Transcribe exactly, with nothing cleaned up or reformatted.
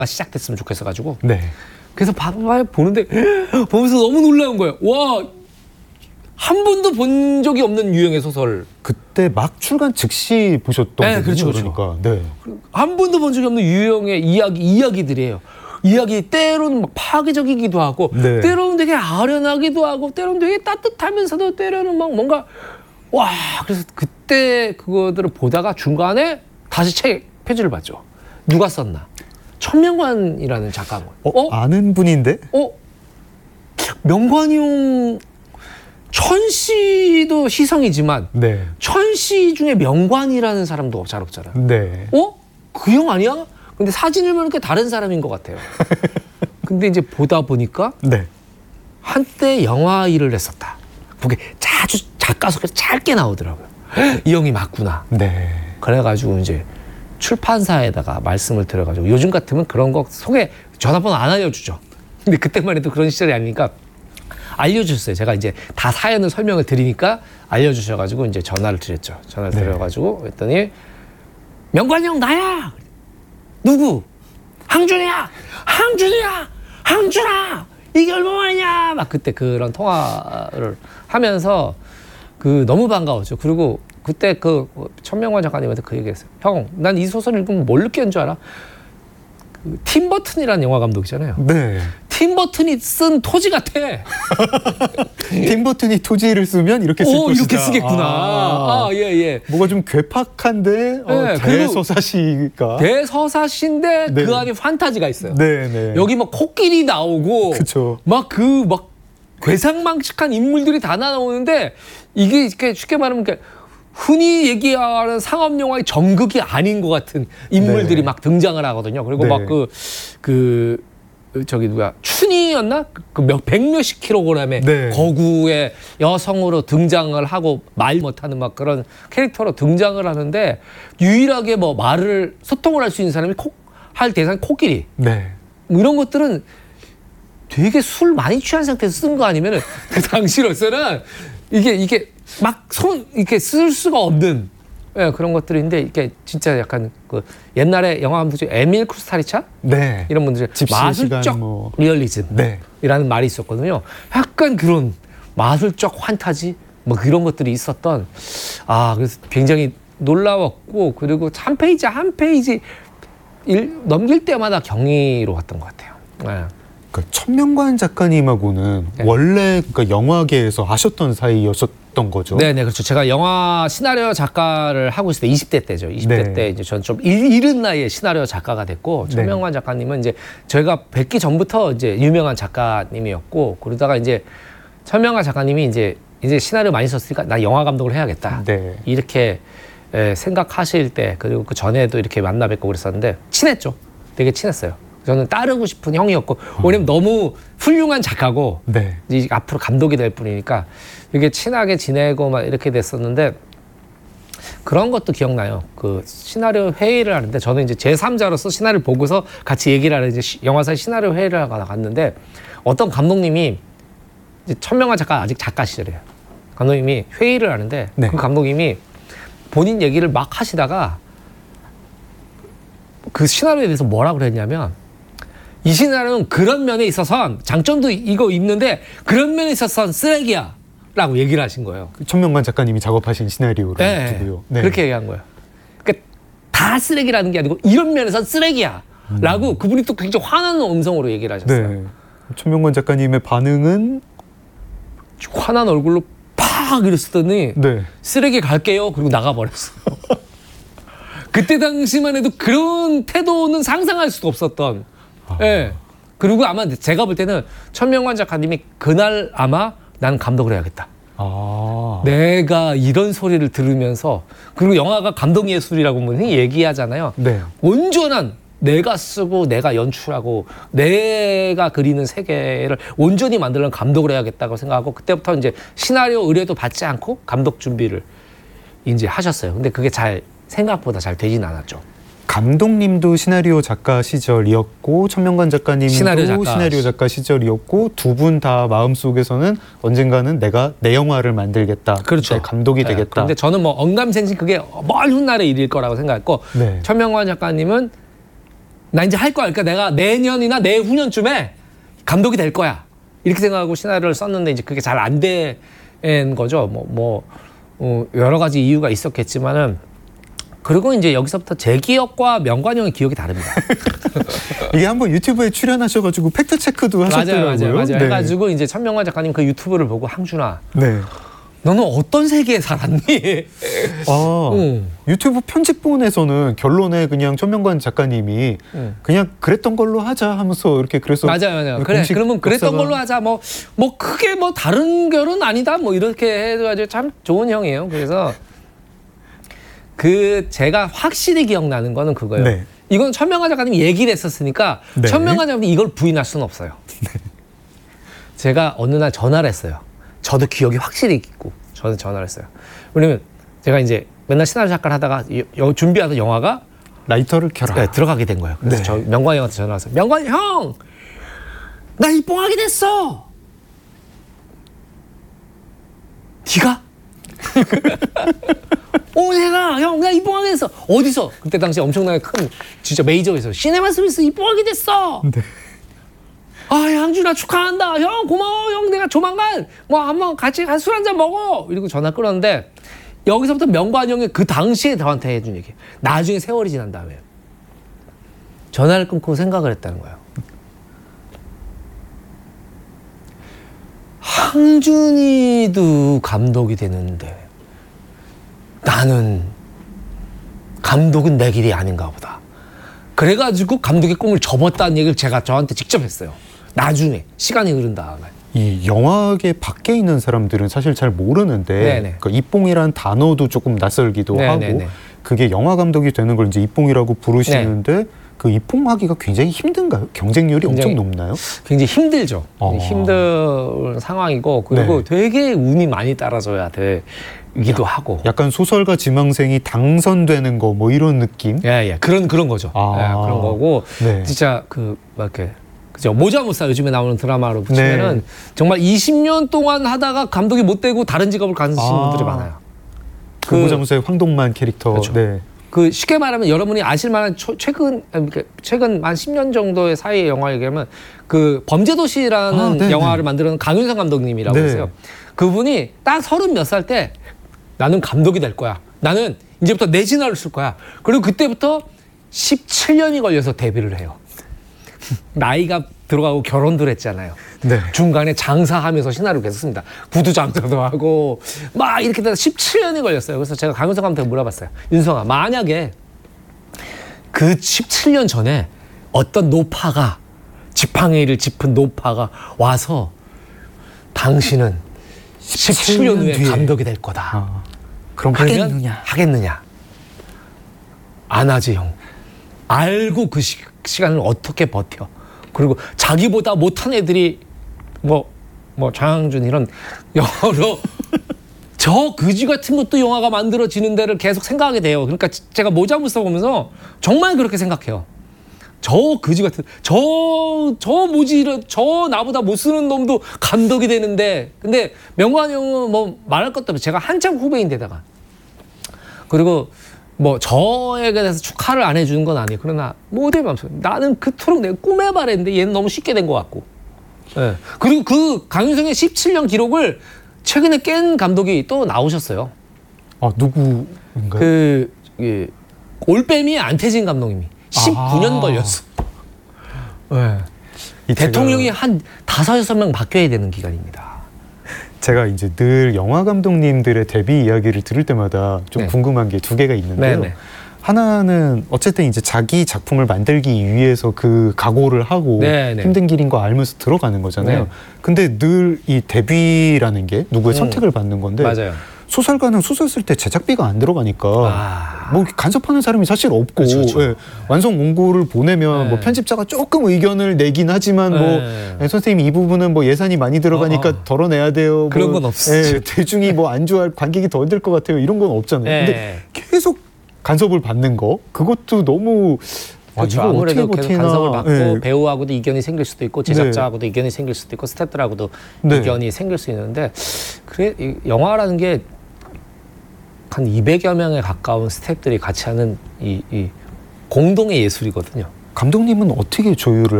시작됐으면 좋겠어가지고. 네. 그래서 봐봐요 보는데 보면서 너무 놀라운 거예요. 와, 한 번도 본 적이 없는 유형의 소설. 그때 막 출간 즉시 보셨던 네, 거군요. 그렇죠, 그러니까. 네. 한 번도 본 적이 없는 유형의 이야기 이야기들이에요. 이야기 때로는 막 파괴적이기도 하고, 네. 때로는 되게 아련하기도 하고, 때로는 되게 따뜻하면서도 때로는 막 뭔가 와. 그래서 그때 그거들을 보다가 중간에 다시 책 표지를 봤죠. 누가 썼나? 천명관이라는 작가가. 어, 어? 아는 분인데? 어? 명관용 천씨도 희성이지만 네. 천씨 중에 명관이라는 사람도 잘 없잖아요. 네. 어? 그 형 아니야? 근데 사진을 보니까 다른 사람인 것 같아요. 근데 이제 보다 보니까 네. 한때 영화 일을 했었다. 그게 자주 작가 소개서 짧게 나오더라고요. 이 형이 맞구나. 네. 그래가지고 이제 출판사에다가 말씀을 드려가지고, 요즘 같으면 그런 거 소개 전화번호 안 알려주죠. 근데 그때만 해도 그런 시절이 아니니까 알려주셨어요. 제가 이제 다 사연을 설명을 드리니까 알려주셔가지고 이제 전화를 드렸죠. 전화를 네. 드려가지고 했더니 명관이 형 나야. 누구? 항준이야. 항준이야. 항준아. 이게 얼마만이냐. 막 그때 그런 통화를 하면서 그 너무 반가웠죠. 그리고 그때 그 천명관 작가님한테 그 얘기했어요. 형, 난 이 소설 읽으면 뭘 느꼈는 줄 알아? 그 팀 버튼이라는 영화 감독이잖아요. 네. 팀 버튼이 쓴 토지 같아. 팀 버튼이 토지를 쓰면 이렇게 쓸 오, 것이다. 이렇게 쓰겠구나. 아, 아, 예, 예. 뭐가 좀 괴팍한데 어, 네, 대서사시가. 대서사시인데 네. 그 안에 판타지가 있어요. 네, 네. 여기 막 코끼리 나오고, 그쵸. 막 그 막 괴상망측한 인물들이 다 나오는데, 이게 이렇게 쉽게 말하면 이렇게 흔히 얘기하는 상업 영화의 정극이 아닌 것 같은 인물들이 네. 막 등장을 하거든요. 그리고 네. 막 그 그 저기 누가 춘희였나? 그 몇 백몇십 킬로그램의 네. 거구의 여성으로 등장을 하고 말 못하는 막 그런 캐릭터로 등장을 하는데, 유일하게 뭐 말을 소통을 할 수 있는 사람이 코, 할 대상이 코끼리. 네. 뭐 이런 것들은 되게 술 많이 취한 상태에서 쓴 거 아니면은 그 당시로서는 이게 이게 막 손 이렇게 쓸 수가 없는, 예, 그런 것들인데, 이게 진짜 약간 그 옛날에 영화 감독 중에 에밀 쿠스타리차 네. 이런 분들이 집시의 마술적 시간 뭐. 리얼리즘이라는 네. 말이 있었거든요. 약간 그런 마술적 환타지 뭐 그런 것들이 있었던, 아, 그래서 굉장히 놀라웠고, 그리고 한 페이지 한 페이지 일, 넘길 때마다 경이로웠던 것 같아요. 네. 그러니까 천명관 작가님하고는 네. 원래 그러니까 영화계에서 하셨던 사이였었던 거죠. 네네, 그렇죠. 제가 영화 시나리오 작가를 하고 있을 때 이십 대 때죠. 이십 대 네. 때 이제 전 좀 이른 나이에 시나리오 작가가 됐고, 네. 천명관 작가님은 이제 저희가 뵙기 전부터 이제 유명한 작가님이었고, 그러다가 이제 천명관 작가님이 이제 이제 시나리오 많이 썼으니까 나 영화 감독을 해야겠다. 네. 이렇게 에, 생각하실 때, 그리고 그 전에도 이렇게 만나 뵙고 그랬었는데 친했죠. 되게 친했어요. 저는 따르고 싶은 형이었고, 왜냐면 너무 훌륭한 작가고, 네. 이제 앞으로 감독이 될 뿐이니까 이게 친하게 지내고 막 이렇게 됐었는데, 그런 것도 기억나요. 그 시나리오 회의를 하는데, 저는 이제 제삼자로서 시나리오를 보고서 같이 얘기를 하는 이제 시, 영화사 시나리오 회의를 하고 나갔는데, 어떤 감독님이 이제 천명관 작가 아직 작가 시절이에요. 감독님이 회의를 하는데, 네. 그 감독님이 본인 얘기를 막 하시다가 그 시나리오에 대해서 뭐라고 그랬냐면, 이 시나리오는 그런 면에 있어선 장점도 이거 있는데 그런 면에 있어선 쓰레기야 라고 얘기를 하신 거예요. 천명관 작가님이 작업하신 시나리오를 네, 두고요. 네. 그렇게 얘기한 거예요. 그러니까 다 쓰레기라는 게 아니고 이런 면에선 쓰레기야 라고 그분이 또 굉장히 화나는 음성으로 얘기를 하셨어요. 네. 천명관 작가님의 반응은 화난 얼굴로 팍 이랬더니 네. 쓰레기 갈게요. 그리고 나가버렸어. 그때 당시만 해도 그런 태도는 상상할 수도 없었던. 예. 네. 그리고 아마 제가 볼 때는 천명관 작가님이 그날 아마 난 감독을 해야겠다. 아. 내가 이런 소리를 들으면서, 그리고 영화가 감독 예술이라고 흔히 얘기하잖아요. 네. 온전한 내가 쓰고 내가 연출하고 내가 그리는 세계를 온전히 만들려는 감독을 해야겠다고 생각하고, 그때부터 이제 시나리오 의뢰도 받지 않고 감독 준비를 이제 하셨어요. 근데 그게 잘 생각보다 잘 되진 않았죠. 감독님도 시나리오 작가 시절이었고 천명관 작가님도 시나리오 작가, 시나리오 작가 시절이었고, 두 분 다 마음속에서는 언젠가는 내가 내 영화를 만들겠다. 그렇죠. 내 감독이 네. 되겠다. 그런데 저는 뭐 언감생심 그게 먼 훗날의 일일 거라고 생각했고, 네. 천명관 작가님은 나 이제 할 거야. 그러니까 내가 내년이나 내후년쯤에 감독이 될 거야. 이렇게 생각하고 시나리오를 썼는데 이제 그게 잘 안 된 거죠. 뭐, 뭐 어, 여러 가지 이유가 있었겠지만은 그리고 이제 여기서부터 제 기억과 명관형의 기억이 다릅니다. 이게 한번 유튜브에 출연하셔가지고 팩트 체크도 하셨더라고요. 맞아요, 맞아요, 맞아요. 네. 해가지고 이제 천명관 작가님 그 유튜브를 보고 항준아, 네. 너는 어떤 세계에 살았니? 아, 응. 유튜브 편집본에서는 결론에 그냥 천명관 작가님이 응. 그냥 그랬던 걸로 하자 하면서 이렇게 그래서 맞아요, 맞아요. 그래, 공식 그러면 그랬던 역사가- 걸로 하자. 뭐, 뭐 크게 뭐 다른 결은 아니다. 뭐 이렇게 해가지고 참 좋은 형이에요. 그래서 그 제가 확실히 기억나는 거는 그거예요. 네. 이건 천명관 작가님이 얘기를 했었으니까 네. 천명관 작가님이 이걸 부인할 수는 없어요. 제가 어느 날 전화를 했어요. 저도 기억이 확실히 있고 저는 전화를 했어요. 왜냐면 제가 이제 맨날 시나리오 작가를 하다가 여, 여, 준비하던 영화가 라이터를 켜라. 네, 들어가게 된 거예요. 그래서 네. 저 명관이 형한테 전화 왔어요. 명관이 형! 나 입봉하게 됐어! 네가? 어, 내가 형, 나 입봉하게 됐어. 어디서? 그때 당시 엄청나게 큰 진짜 메이저에서 시네마 스미스 입봉하게 됐어. 네. 아, 양준아 축하한다. 형 고마워. 형 내가 조만간 뭐 한번 같이 술 한잔 먹어. 이러고 전화 끊었는데 여기서부터 명관 형이 그 당시에 저한테 해준 얘기. 나중에 세월이 지난 다음에 전화를 끊고 생각을 했다는 거예요. 항준이도 감독이 되는데 나는 감독은 내 길이 아닌가 보다. 그래가지고 감독의 꿈을 접었다는 얘기를 제가 저한테 직접 했어요. 나중에 시간이 흐른 다음에. 이 영화계 밖에 있는 사람들은 사실 잘 모르는데 네네. 그 입봉이란 단어도 조금 낯설기도 네네네. 하고 그게 영화 감독이 되는 걸 이제 입봉이라고 부르시는데 그 입봉하기가 굉장히 힘든가요? 경쟁률이 굉장히 엄청 높나요? 굉장히 힘들죠. 어. 힘든 상황이고 그리고 네. 되게 운이 많이 따라줘야 되기도 하고. 약간 소설가 지망생이 당선되는 거 뭐 이런 느낌? 예, 예. 그런 그런 거죠. 아. 예, 그런 거고 네. 진짜 그 막 이렇게 그죠. 모자무사 요즘에 나오는 드라마로 붙이면은 네. 정말 이십 년 동안 하다가 감독이 못 되고 다른 직업을 가지신 아. 분들이 많아요. 그 모자무사의 황동만 캐릭터. 그렇죠. 네. 그 쉽게 말하면 여러분이 아실 만한 초, 최근 그러니까 최근 한 십 년 정도의 사이의 영화 얘기하면 그 범죄도시라는 아, 네네. 영화를 만드는 강윤성 감독님이라고 네. 있어요. 그분이 딱 서른 몇 살 때 나는 감독이 될 거야. 나는 이제부터 내 진화를 쓸 거야. 그리고 그때부터 십칠 년이 걸려서 데뷔를 해요. 나이가 들어가고 결혼도 했잖아요. 네. 중간에 장사하면서 시나리오 계속 씁니다. 구두 장사도 하고 막 이렇게 되다 십칠 년이 걸렸어요. 그래서 제가 강윤성 감독한테 물어봤어요. 윤성아, 만약에 그 십칠 년 전에 어떤 노파가 지팡이를 짚은 노파가 와서 당신은 십칠 년 후에 뒤에. 감독이 될 거다. 아, 그럼 하겠느냐? 하겠느냐? 하겠느냐? 안 하지, 형. 알고 그 시, 시간을 어떻게 버텨. 그리고 자기보다 못한 애들이 뭐, 뭐, 장항준 이런 여러 저 그지 같은 것도 영화가 만들어지는 데를 계속 생각하게 돼요. 그러니까 제가 모자무 써보면서 정말 그렇게 생각해요. 저 거지 같은 저 저 모지를 저 나보다 못 쓰는 놈도 감독이 되는데 근데 명관 형은 뭐 말할 것도 없이 제가 한참 후배인데다가 그리고 뭐 저에게 대해서 축하를 안 해주는 건 아니에요. 그러나 모델 맘속 나는 그토록 내 꿈에 바랬는데 얘는 너무 쉽게 된 것 같고 예. 그리고 그 강윤성의 십칠 년 기록을 최근에 깬 감독이 또 나오셨어요. 아, 누구인가요? 그 예, 올빼미의 안태진 감독님이 십구 년 아. 걸렸어. 네. 이 대통령이 제가, 한 다섯 여섯 명 바뀌어야 되는 기간입니다. 제가 이제 늘 영화 감독님들의 데뷔 이야기를 들을 때마다 좀 네. 궁금한 게 두 개가 있는데요. 네네. 하나는 어쨌든 이제 자기 작품을 만들기 위해서 그 각오를 하고 네네. 힘든 길인 거 알면서 들어가는 거잖아요. 네. 근데 늘 이 데뷔라는 게 누구의 음. 선택을 받는 건데 맞아요. 소설가는 소설 쓸 때 제작비가 안 들어가니까 아. 뭐 간섭하는 사람이 사실 없고 그렇죠, 그렇죠. 예, 완성 원고를 보내면 네. 뭐 편집자가 조금 의견을 내긴 하지만 네. 뭐 예, 선생님 이 부분은 뭐 예산이 많이 들어가니까 어, 어. 덜어내야 돼요. 그런 뭐, 건 없으시죠. 예, 대중이 뭐 안 좋아할 관객이 더 힘들 것 같아요. 이런 건 없잖아요. 네. 근데 계속 간섭을 받는 거 그것도 너무 아, 그렇죠. 이거 아무래도 어떻게 계속 버티나. 간섭을 받고 예. 배우하고도 이견이 생길 수도 있고 제작자하고도 이견이 생길 수도 있고 스태프들하고도 네. 이견이 생길 수 있는데 그래 이 영화라는 게 한 이백여 명에 가까운 스태프들이 같이 하는 이, 이 공동의 예술이거든요. 감독님은 어떻게 조율을